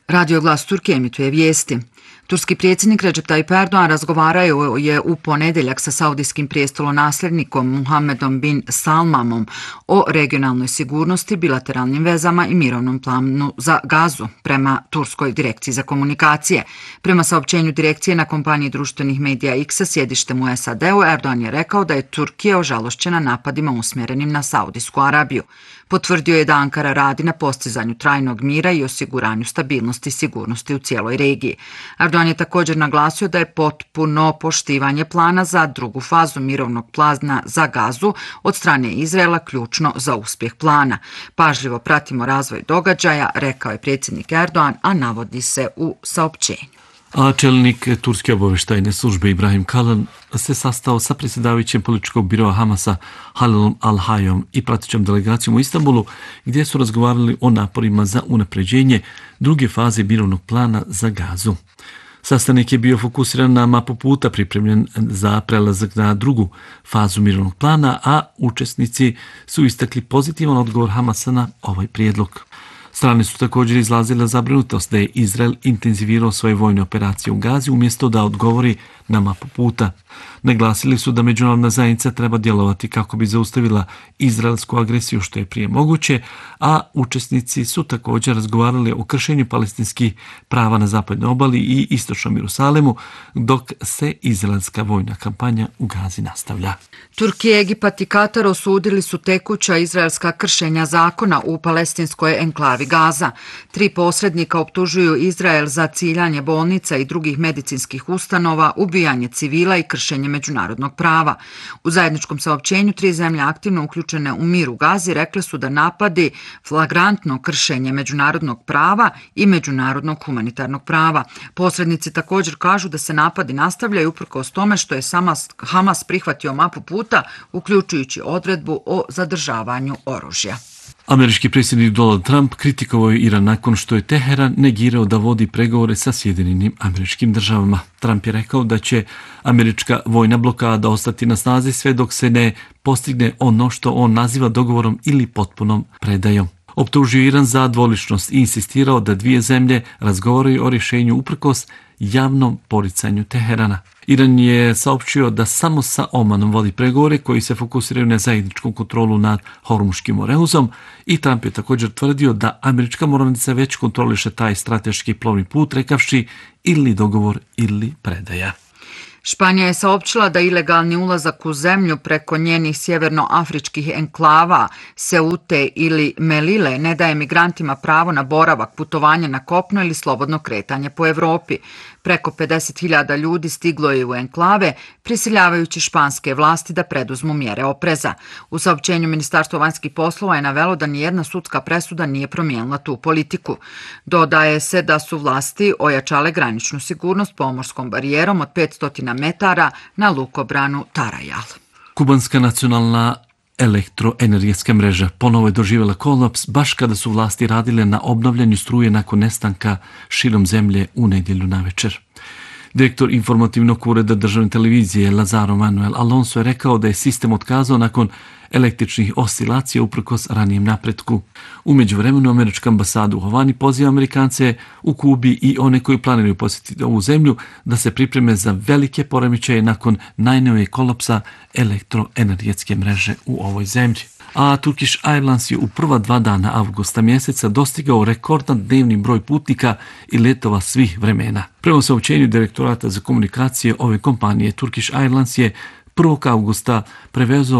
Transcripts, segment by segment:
Radio Glas Turke emituje vijesti. Turski predsjednik Recep Tayyip Erdogan razgovarao je u ponedjeljak sa saudijskim prijestolonasljednikom Muhammedom bin Salmanom o regionalnoj sigurnosti, bilateralnim vezama i mirovnom planu za Gazu, prema Turskoj direkciji za komunikacije. Prema saopćenju direkcije na kompaniji društvenih medija X sa sjedištem u SAD-u, Erdogan je rekao da je Turkija ožalošćena napadima usmjerenim na Saudijsku Arabiju. Potvrdio je da Ankara radi na postizanju trajnog mira i osiguranju stabilnosti i sigurnosti u cijeloj regiji. Erdogan je također naglasio da je potpuno poštivanje plana za drugu fazu mirovnog plana za Gazu od strane Izraela ključno za uspjeh plana. Pažljivo pratimo razvoj događaja, rekao je predsjednik Erdogan, a navodi se u saopćenju. A čelnik turske obavještajne službe Ibrahim Kalin se sastao sa predsjedavajućem političkog biroa Hamasa Halilom Al-Hayom i pratećom delegacijom u Istanbulu, gdje su razgovarali o naporima za unapređenje druge faze mirovnog plana za Gazu. Sastanak je bio fokusiran na mapu puta pripremljen za prelazak na drugu fazu mirovnog plana, a učesnici su istakli pozitivan odgovor Hamasa na ovaj prijedlog. Strane su također izrazile zabrinutost da je Izrael intenzivirao svoje vojne operacije u Gazi umjesto da odgovori na mapu puta. Naglasili su da međunarodna zajednica treba djelovati kako bi zaustavila izraelsku agresiju što je prije moguće, a učesnici su također razgovarali o kršenju palestinskih prava na zapadnoj obali i istočnom Jerusalemu, dok se izraelska vojna kampanja u Gazi nastavlja. Turkija, Egipat i Katar osudili su tekuća izraelska kršenja zakona u palestinskoj enklavi Gaza. 3 posrednika optužuju Izrael za ciljanje bolnica i drugih medicinskih ustanova, ubijanje civila i kršenje međunarodnog prava. U zajedničkom saopćenju 3 zemlje aktivno uključene u mir u Gazi rekle su da napadi flagrantno kršenje međunarodnog prava i međunarodnog humanitarnog prava. Posrednici također kažu da se napadi nastavljaju uprkos tome što je Hamas prihvatio mapu puta, uključujući odredbu o zadržavanju oružja. Američki predsjednik Donald Trump kritikovao je Iran nakon što je Teheran negirao da vodi pregovore sa Sjedinjenim Američkim Državama. Trump je rekao da će američka vojna blokada ostati na snazi sve dok se ne postigne ono što on naziva dogovorom ili potpunom predajom. Optužio Iran za dvoličnost i insistirao da 2 zemlje razgovaraju o rješenju uprkos javnom poricanju Teherana. Iran je saopćio da samo sa Omanom vodi pregovore koji se fokusiraju na zajedničku kontrolu nad Hormuškim moreusom i Trump je također tvrdio da američka mornarica već kontroliše taj strateški plovni put, rekavši ili dogovor ili predaja. Španija je saopćila da ilegalni ulazak u zemlju preko njenih sjevernoafričkih enklava Seute ili Melile ne daje migrantima pravo na boravak, putovanje na kopno ili slobodno kretanje po Europi. Preko 50.000 ljudi stiglo je u enklave, prisiljavajući španske vlasti da preduzmu mjere opreza. U saopćenju Ministarstvo vanjskih poslova je navelo da nijedna sudska presuda nije promijenila tu politiku. Dodaje se da su vlasti ojačale graničnu sigurnost pomorskom barijerom od 500 metara na lukobranu Tarajal. Kubanska nacionalna elektroenergetska mreža ponovo je doživjela kolaps baš kada su vlasti radile na obnavljanju struje nakon nestanka širom zemlje u nedjelju navečer. Direktor informativnog ureda državne televizije Lazaro Manuel Alonso je rekao da je sistem otkazao nakon električnih oscilacija uprkos ranijem napretku. U međuvremenu američka ambasada u Havani poziva Amerikance u Kubi i one koji planiraju posjetiti ovu zemlju da se pripreme za velike poremećaje nakon najnovijeg kolapsa elektroenergetske mreže u ovoj zemlji. A Turkish Airlines je u prva 2 dana avgusta mjeseca dostigao rekordan dnevni broj putnika i letova svih vremena. Prema saopćenju direktorata za komunikacije ove kompanije, Turkish Airlines je 1. augusta prevezao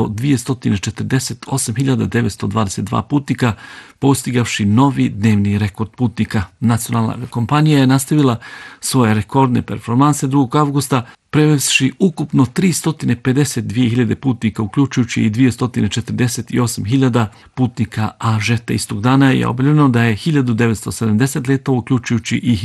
248.922 putnika, postigavši novi dnevni rekord putnika. Nacionalna kompanija je nastavila svoje rekordne performanse 2. augusta, prevezši ukupno 352.000 putnika, uključujući i 248.000 putnika AŽ. Istog dana je objavljeno da je 1970 letova, uključujući i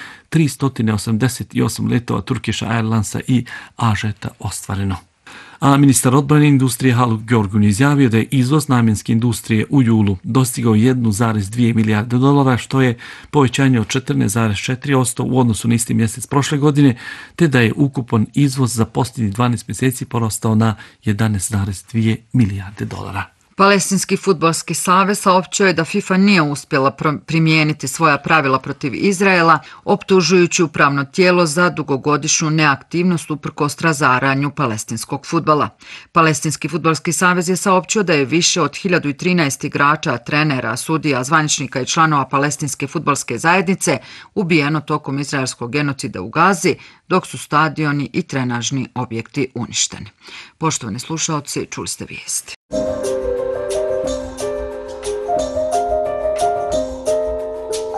1388 letova Turkish Airlinesa i AŽ ostvareno. A ministar odbrane industrije Haluk Görgün izjavio da je izvoz namjenske industrije u julu dostigao 1,2 milijarde dolara, što je povećanje od 14,4% u odnosu na isti mjesec prošle godine, te da je ukupan izvoz za posljednjih 12 mjeseci porastao na 11,2 milijarde dolara. Palestinski fudbalski savez saopćio je da FIFA nije uspjela primijeniti svoja pravila protiv Izraela, optužujući upravno tijelo za dugogodišnju neaktivnost uprkos razaranju palestinskog fudbala. Palestinski fudbalski savez je saopćio da je više od 1013 igrača, trenera, sudija, zvaničnika i članova palestinske fudbalske zajednice ubijeno tokom izraelskog genocida u Gazi, dok su stadioni i trenažni objekti uništeni. Poštovani slušaoci, čuli ste vijesti.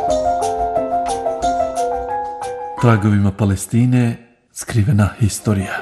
Tragovima Palestine skrivena historija.